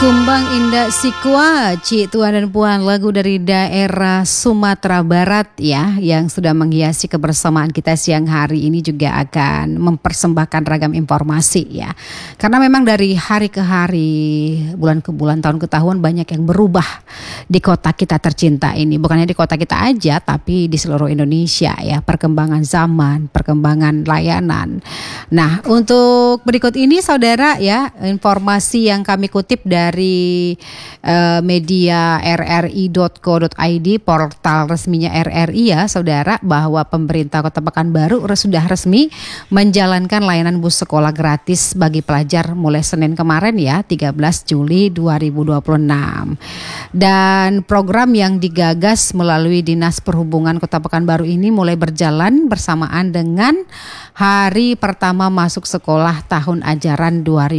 Kumbang Indah Sikwa, Ci Tuan dan Puan, lagu dari daerah Sumatera Barat ya, yang sudah menghiasi kebersamaan kita siang hari ini juga akan mempersembahkan ragam informasi ya. Karena memang dari hari ke hari, bulan ke bulan, tahun ke tahun banyak yang berubah di kota kita tercinta ini. Bukannya di kota kita aja, tapi di seluruh Indonesia ya, perkembangan zaman, perkembangan layanan. Nah, untuk berikut ini saudara ya, informasi yang kami kutip dari media rri.co.id, portal resminya RRI ya saudara, bahwa pemerintah Kota Pekanbaru sudah resmi menjalankan layanan bus sekolah gratis bagi pelajar mulai Senin kemarin ya, 13 Juli 2026. Dan program yang digagas melalui Dinas Perhubungan Kota Pekanbaru ini mulai berjalan bersamaan dengan hari pertama masuk sekolah tahun ajaran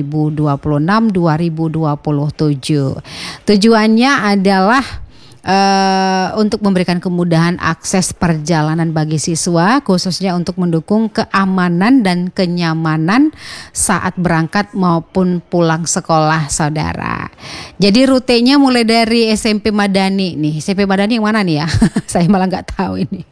2026-2027. Tujuannya adalah untuk memberikan kemudahan akses perjalanan bagi siswa, khususnya untuk mendukung keamanan dan kenyamanan saat berangkat maupun pulang sekolah saudara. Jadi rutenya mulai dari SMP Madani nih. SMP Madani yang mana nih ya? Saya malah nggak tahu ini.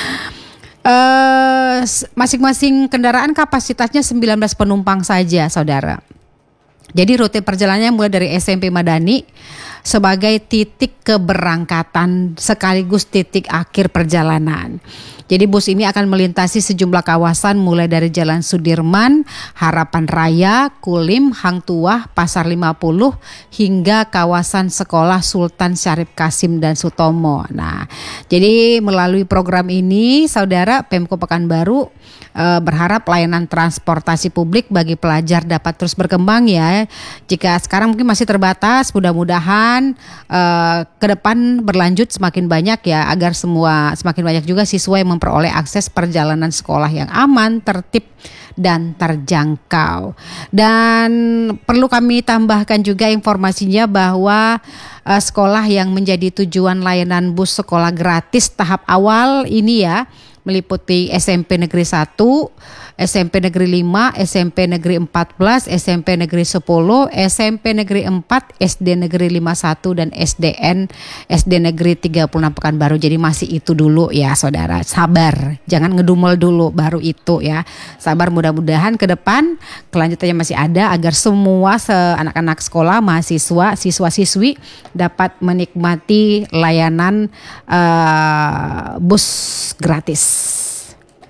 Masing-masing kendaraan kapasitasnya 19 penumpang saja saudara. Jadi rute perjalanannya mulai dari SMP Madani sebagai titik keberangkatan sekaligus titik akhir perjalanan. Jadi bus ini akan melintasi sejumlah kawasan mulai dari Jalan Sudirman, Harapan Raya, Kulim, Hang Tuah, Pasar 50 hingga kawasan sekolah Sultan Syarif Kasim dan Sutomo. Nah, jadi melalui program ini saudara, Pemko Pekanbaru berharap layanan transportasi publik bagi pelajar dapat terus berkembang ya. Jika sekarang mungkin masih terbatas, mudah-mudahan ke depan berlanjut semakin banyak ya, agar semakin banyak juga siswa yang memperoleh akses perjalanan sekolah yang aman, tertib dan terjangkau. Dan perlu kami tambahkan juga informasinya bahwa sekolah yang menjadi tujuan layanan bus sekolah gratis tahap awal ini ya, meliputi SMP Negeri 1, SMP Negeri 5, SMP Negeri 14, SMP Negeri 10, SMP Negeri 4, SD Negeri 51 dan SD Negeri 36 Pekanbaru. Jadi masih itu dulu ya saudara. Sabar, jangan ngedumel dulu baru itu ya. Sabar, mudah-mudahan ke depan kelanjutannya masih ada agar semua anak-anak sekolah, mahasiswa, siswa-siswi dapat menikmati layanan bus gratis.